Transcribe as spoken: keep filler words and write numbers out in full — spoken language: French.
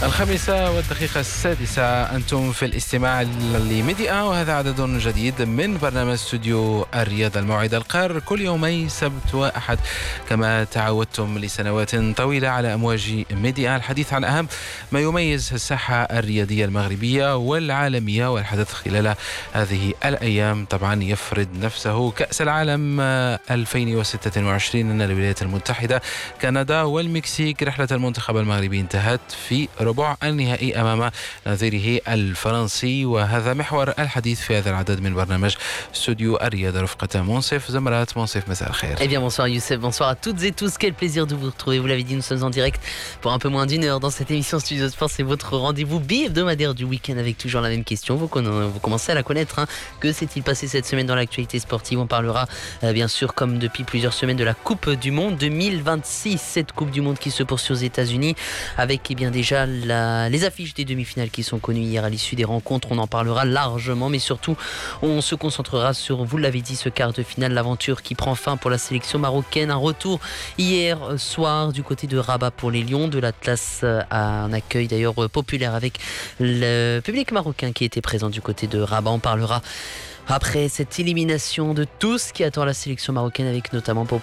الخامسة والدقيقة السادسة أنتم في الاستماع لميديا، وهذا عدد جديد من برنامج استوديو الرياضة. الموعد القار كل يومي سبت وأحد كما تعودتم لسنوات طويلة على أمواج ميديا، الحديث عن أهم ما يميز الساحة الرياضية المغربية والعالمية. والحدث خلال هذه الأيام طبعا يفرض نفسه كأس العالم ألفين وستة وعشرين أن الولايات المتحدة، كندا والمكسيك. رحلة المنتخب المغربي انتهت في ربع النهائي أمام نظيره الفرنسي، وهذا محور الحديث في هذا العدد من برنامج استوديو الرياضة رفقة منصف. زمرات منصف، مساء الخير. Eh bien bonsoir Youssef, bonsoir à toutes et tous, quel plaisir de vous retrouver. Vous l'avez dit, nous sommes en direct pour un peu moins d'une heure dans cette émission Studio Sport. C'est votre rendez-vous bi-hebdomadaire du week-end avec toujours la même question. Vous, vous commencez à la connaître, hein. Que s'est-il passé cette semaine dans l'actualité sportive? On parlera euh, bien sûr, comme depuis plusieurs semaines, de la Coupe du Monde deux mille vingt-six. Cette Coupe du Monde qui se poursuit aux États-Unis avec eh bien déjà la, les affiches des demi-finales qui sont connues hier à l'issue des rencontres. On en parlera largement, mais surtout on se concentrera sur, vous l'avez dit, ce quart de finale, l'aventure qui prend fin pour la sélection marocaine. Un retour hier soir du côté de Rabat pour les Lions de l'Atlas, à un accueil d'ailleurs populaire avec le public marocain qui était présent du côté de Rabat. On parlera après cette élimination de tout ce qui attend la sélection marocaine, avec notamment pour